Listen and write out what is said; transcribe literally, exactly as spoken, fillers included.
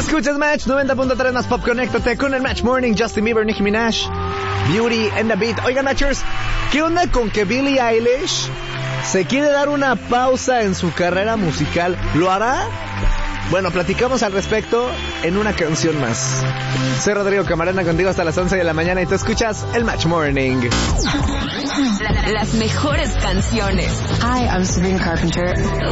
Escuchas Match noventa punto tres más Pop. Conéctate con el Match Morning. Justin Bieber, Nicki Minaj, Beauty and the Beat. Oigan, Matchers, ¿qué onda con que Billie Eilish se quiere dar una pausa en su carrera musical? ¿Lo hará? Bueno, platicamos al respecto en una canción más. Soy Rodrigo Camarena, contigo hasta las once de la mañana y tú escuchas el Match Morning. Las mejores canciones. Hi, I'm Sabrina Carpenter.